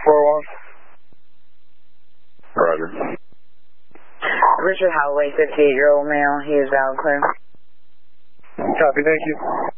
4-1. Roger. Richard Holloway, 58-year-old male. He is valid clear. Copy, thank you.